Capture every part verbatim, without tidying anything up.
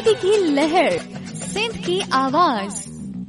जिंदगी की लहर, सिंध की आवाज।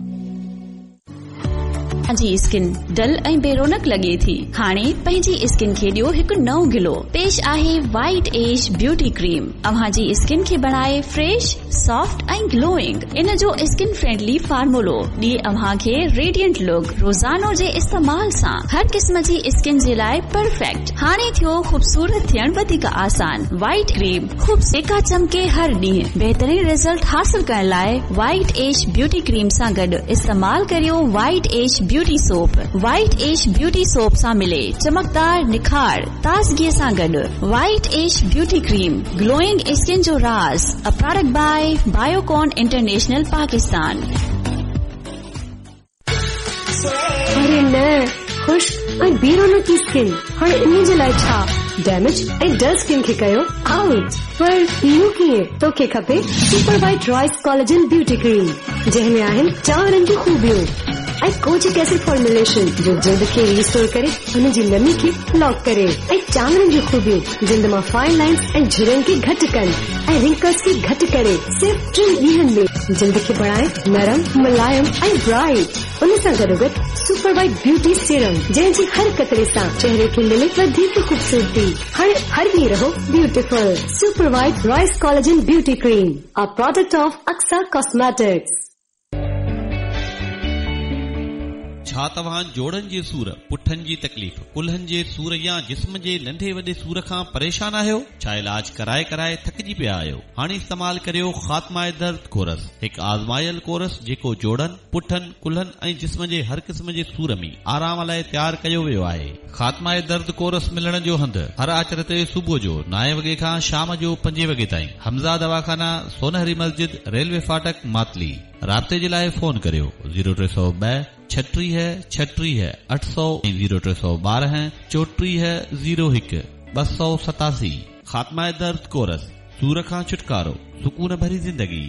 जी स्किन डल ऐं बेरोनक लगे थी, हाणे पंहिंजी स्किन खे ॾियो हिकु नओं गिलो। पेश आहे वाइट एज ब्यूटी क्रीम। अव्हां जी स्किन खे बनाए फ्रेश, सॉफ्ट ऐं ग्लोइंग। इन जो स्किन फ्रेंडली फार्मूलो ॾिए अव्हां खे रेडियंट लुक। रोज़ानो जे इस्तेमाल सां हर क़िस्म जी स्किन जे लाइ परफेक्ट। हाणे थियो ख़ूबसूरत थियण वधीक आसान। वाइट क्रीम खूब सेका चमके हर ॾींहुं। बहितरीन रिजल्ट हासिल करण लाइ वाइट एज ब्यूटी क्रीम सां गॾु इस्तेमाल करियो white age beauty soap. White age beauty soap सां मिले चमकदार निखार, ताज़गी सां गॾु। White age beauty cream, glowing skin जो राज। A product by Biocon international Pakistan. अरे न खुश ऐं बेरोनक की स्किन हाणे इन जे लाइ छा? डैमेज ऐं डल स्किन खे कयो आउट। पर इहो कीअं? तोखे खपे super white Royce collagen beauty cream, जंहिंमें आहिनि चांवरनि जूं खूबियूं ऐं कोचिक एसिड फॉर्मुलेशन जो जिल्द खे रिस्टोर करे हुन जी नमी खे लॉक करे, ऐं चांवरनि जूं खूबियूं जिल्द मां फाइन लाइन्स ऐं झुरियुनि खे घटि कनि ऐं रिंकल्स खे घटि करे सिर्फ टिनि ॾींहंनि में जिल्द खे बणाए नरम, मुलायम ऐं ब्राइट। उन सां गॾोगॾु सुपर वाइट ब्यूटी सीरम, जंहिंजी हर कतरे सां चेहरे खे मिले वधीक खूबसूरती। हाणे हर ॾींहुं रहो beautiful. Super white Royce collagen beauty cream, a product of Aqsa cosmetics. छा तव्हां जोड़नि जे सूर, पुठनि जी तकलीफ़, कुल्हनि जे सूर या जिस्म जे नंढे वॾे सूर खां परेशान आहियो? छा इलाज कराए कराए थकिजी पिया आहियो? हाणे इस्तेमाल करियो ख़ात्मा दर्द कोरस, हिकु आज़मायल कोरस जेको जोड़नि, पुठनि, कुल्हनि ऐं जिस्म जे हर क़िस्म जे सूर में आराम लाइ तयारु कयो वियो आहे। ख़ात्मा दर्द कोरस मिलण जो हंधि हर आचर ते सुबुह जो नाए वॻे खां शाम जो पंजे वॻे ताईं। हमज़ा दवाखाना, सोनहरी मस्जिद, रेलवे फाटक, मातली। राब्ते जे लाइ फोन करियो ज़ीरो टे सौ ॿ छटीह छटीह अठ सौ ऐं ज़ीरो टे सौ ॿारहं चोटीह ज़ीरो हिकु ॿ सौ सतासी। ख़ात्मा दर्द कोरस, सूर खां छुटकारो, सुकून भरी ज़िंदगी।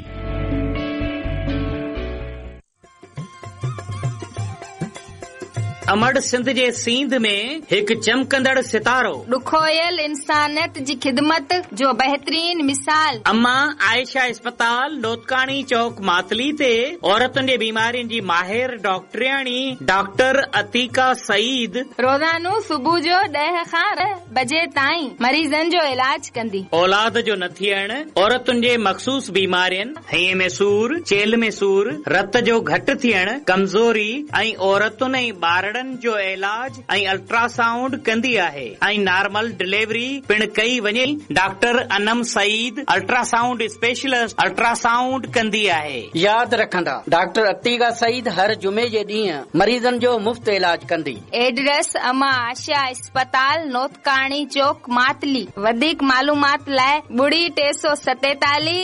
अमड़ सिंध जे सींध में हिकु चमकंदड़ सितारो, ॾुखोयल इंसानियत जी ख़िदमत जो बहितरीन मिसाल। अम्मा आयशा अस्पताल, लोतकानी चौक, मातली ते औरतुनि जे बीमारियुनि जी माहिर डॉक्टरियाणी डॉक्टर अतीका सईद रोज़ानो सुबुह जो ॾह खां ॿ बजे ताईं मरीज़नि जो इलाज कंदी। औलाद जो न थियण, औरतुनि जे मख़सूस बीमारियुनि, हईअ में सूर, चेल में सूर, रत जो घटि थियण, कमज़ोरी ऐं औरतुनि ऐं ॿारनि जो इलाज ऐं अल्ट्रासाउंड कंदी आहे ऐं नॉर्मल डिलीवरी पिण कई वञे। Doctor Anam Saeed ultrasound specialist ultrasound कंदी आहे। यादि रखंदा डॉक्टर अतीका सईद हर जुमे जे ॾींहुं मरीज़नि जो मुफ़्त इलाज कंदी। एड्रेस अमा आशा अस्पताल, नोतकाणी चौक, मातली। वधीक मालूमात लाइ ॿुड़ी टे सौ सतेतालीह